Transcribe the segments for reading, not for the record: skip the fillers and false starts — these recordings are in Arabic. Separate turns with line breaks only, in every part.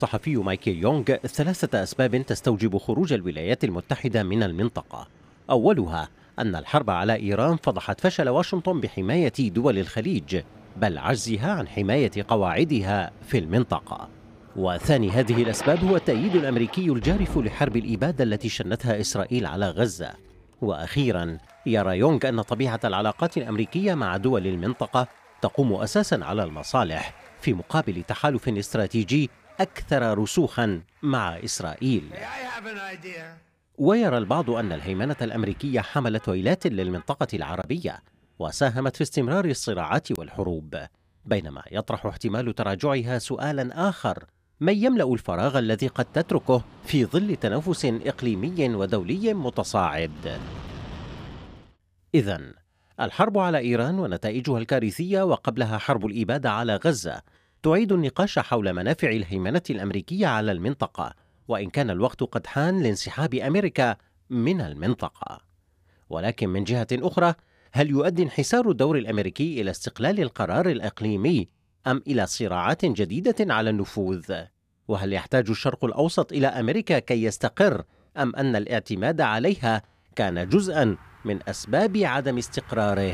الصحفي مايكل يونغ 3 أسباب تستوجب خروج الولايات المتحدة من المنطقة. أولها أن الحرب على إيران فضحت فشل واشنطن بحماية دول الخليج، بل عجزها عن حماية قواعدها في المنطقة. وثاني هذه الأسباب هو التأييد الأمريكي الجارف لحرب الإبادة التي شنتها إسرائيل على غزة. وأخيرا يرى يونغ أن طبيعة العلاقات الأمريكية مع دول المنطقة تقوم أساسا على المصالح في مقابل تحالف استراتيجي أكثر رسوخا مع إسرائيل. ويرى البعض أن الهيمنة الأمريكية حملت ويلات للمنطقة العربية وساهمت في استمرار الصراعات والحروب، بينما يطرح احتمال تراجعها سؤالا آخر: من يملأ الفراغ الذي قد تتركه في ظل تنافس إقليمي ودولي متصاعد؟ إذن الحرب على إيران ونتائجها الكارثية وقبلها حرب الإبادة على غزة تعيد النقاش حول منافع الهيمنة الأمريكية على المنطقة، وإن كان الوقت قد حان لانسحاب أمريكا من المنطقة. ولكن من جهة أخرى، هل يؤدي انحسار الدور الأمريكي إلى استقلال القرار الإقليمي أم إلى صراعات جديدة على النفوذ؟ وهل يحتاج الشرق الأوسط إلى أمريكا كي يستقر، أم أن الاعتماد عليها كان جزءاً من أسباب عدم استقراره؟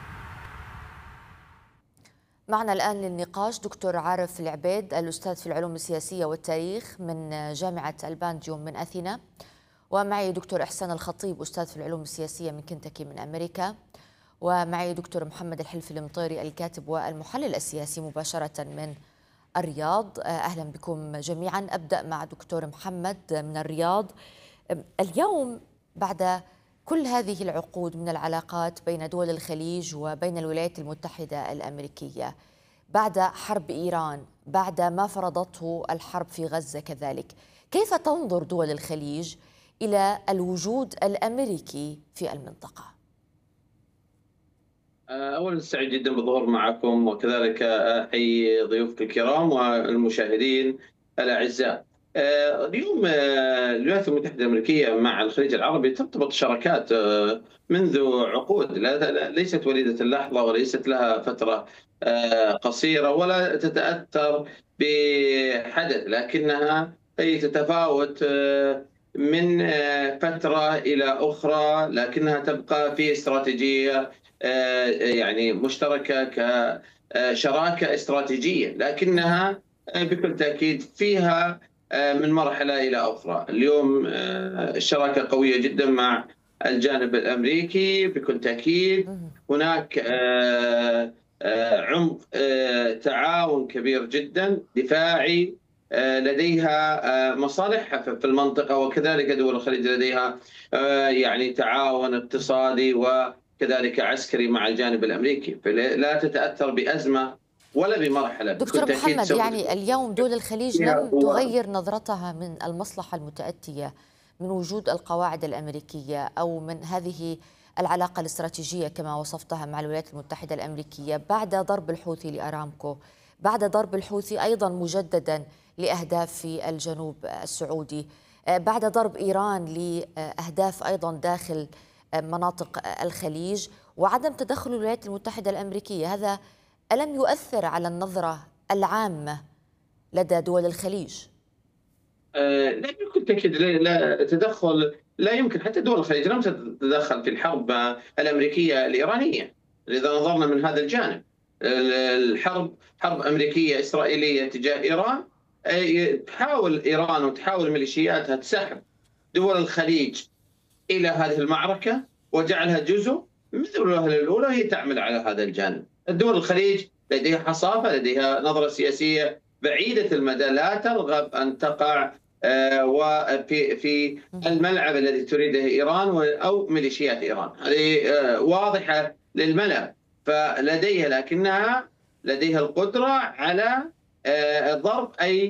معنا الآن للنقاش دكتور عارف العبيد، الأستاذ في العلوم السياسية والتاريخ من جامعة البانديوم من أثينا، ومعي دكتور إحسان الخطيب، أستاذ في العلوم السياسية من كنتاكي من أمريكا، ومعي دكتور محمد الحلفي المطيري الكاتب والمحلل السياسي مباشرة من الرياض. أهلا بكم جميعا. أبدأ مع دكتور محمد من الرياض. اليوم بعد كل هذه العقود من العلاقات بين دول الخليج وبين الولايات المتحدة الأمريكية، بعد حرب إيران، بعد ما فرضته الحرب في غزة كذلك، كيف تنظر دول الخليج إلى الوجود الأمريكي في المنطقة؟
أولا سعيد جدا بالظهور معكم، وكذلك أحيي ضيوفك الكرام والمشاهدين الأعزاء. اليوم الولايات المتحدة الأمريكية مع الخليج العربي ترتبط شراكات منذ عقود، ليست وليدة اللحظة وليست لها فترة قصيرة ولا تتأثر بحدث، لكنها هي تتفاوت من فترة إلى أخرى، لكنها تبقى في استراتيجية يعني مشتركة كشراكة استراتيجية، لكنها بكل تأكيد فيها من مرحلة إلى أخرى. اليوم الشراكة قوية جدا مع الجانب الأمريكي بكل تأكيد. هناك عمق تعاون كبير جدا دفاعي، لديها مصالح في المنطقة، وكذلك دول الخليج لديها يعني تعاون اقتصادي وكذلك عسكري مع الجانب الأمريكي، فلا تتأثر بأزمة ولا بمرحلة.
دكتور محمد، يعني اليوم دول الخليج لم تغير نظرتها من المصلحة المتأتية من وجود القواعد الأمريكية أو من هذه العلاقة الاستراتيجية كما وصفتها مع الولايات المتحدة الأمريكية، بعد ضرب الحوثي لأرامكو، بعد ضرب الحوثي أيضا مجددا لأهداف في الجنوب السعودي، بعد ضرب إيران لأهداف أيضا داخل مناطق الخليج، وعدم تدخل الولايات المتحدة الأمريكية. هذا ألم يؤثر على النظرة العامة لدى دول الخليج؟
لا بكل تأكيد لا تدخل، لا يمكن. حتى دول الخليج لم تتدخل في الحرب الأمريكية الإيرانية. إذا نظرنا من هذا الجانب، الحرب حرب أمريكية إسرائيلية تجاه إيران، تحاول إيران وتحاول ميليشياتها تسحب دول الخليج إلى هذه المعركة وجعلها جزء من دولها الأولى. هي تعمل على هذا الجانب. الدول الخليج لديها حصافة، لديها نظرة سياسية بعيدة المدى، لا ترغب أن تقع وفي الملعب الذي تريده إيران أو ميليشيات إيران. هذه واضحة للملأ. فلديها، لكنها لديها القدرة على ضرب أي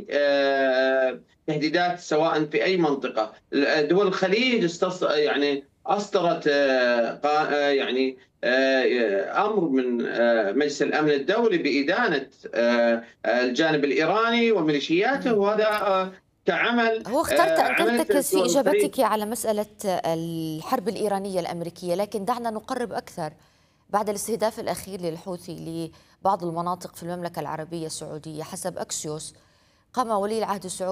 تهديدات سواء في أي منطقة. دول الخليج يعني أصدرت يعني أمر من مجلس الأمن الدولي بإدانة الجانب الإيراني وميليشياته، وهذا كعمل.
هو اخترت أن ترتكز في إجابتك على مسألة الحرب الإيرانية الأمريكية، لكن دعنا نقرب أكثر. بعد الاستهداف الأخير للحوثي لبعض المناطق في المملكة العربية السعودية حسب أكسيوس، قام ولي العهد السعودي